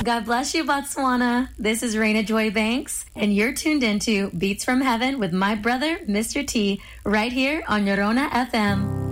God bless you, Botswana. This is Raina Joy Banks, and you're tuned into Beats from Heaven with my brother, Mr. T, right here on Yorona FM.